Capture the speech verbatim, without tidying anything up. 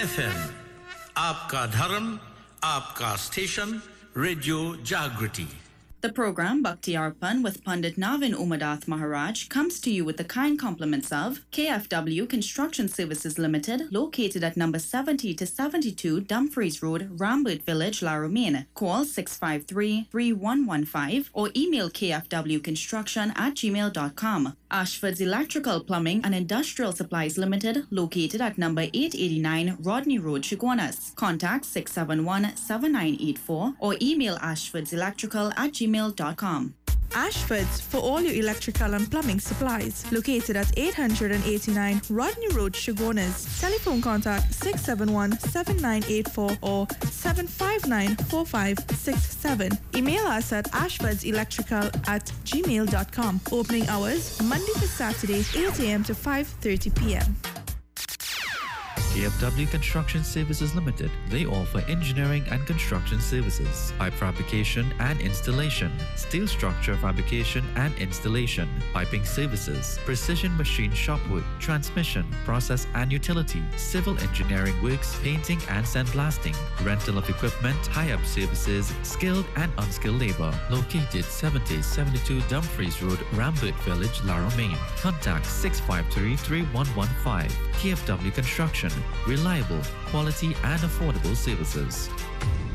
F M आपका धर्म आपका स्टेशन रेडियो जागृति. The program Bhakti Arpan with Pandit Navin Umadath Maharaj comes to you with the kind compliments of K F W Construction Services Limited, located at number seventy to seventy-two Dumfries Road, Rambert Village, La Romaine. Call six five three, three one one five or email kfwconstruction at gmail dot com. Ashford's Electrical Plumbing and Industrial Supplies Limited, located at number eight eighty-nine Rodney Road, Chaguanas. Contact six seven one, seven nine eight four or email ashfordselectrical at gmail dot com. Ashford's for all your electrical and plumbing supplies, located at eight eighty-nine Rodney Road, Chaguanas. Telephone contact six seven one, seven nine eight four or seven five nine, four five six seven. Email us at ashfordselectrical at gmail dot com. Opening hours Monday to Saturday, eight a.m. to five thirty p.m. K F W Construction Services Limited. They offer engineering and construction services, pipe fabrication and installation, steel structure fabrication and installation, piping services, precision machine shop work, transmission, process and utility, civil engineering works, painting and sandblasting, rental of equipment, high-up services, skilled and unskilled labor. Located seventy seventy-two Dumfries Road, Rambert Village, La Romaine. Contact six five three, three one one five. K F W Construction. Reliable, quality and affordable services.